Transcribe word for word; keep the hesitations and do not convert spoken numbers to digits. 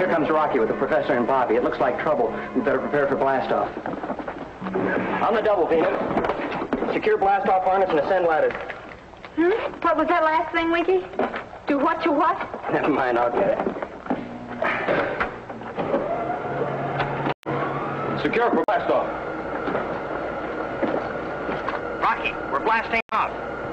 here comes Rocky with the professor and Bobby. It looks like trouble. We better prepare for blastoff. On the double, Venus. Secure blastoff harness and ascend ladders. Hmm? What was that last thing, Wiki? Do what to what? Never mind, I'll get it. Secure for blastoff. Rocky, we're blasting off.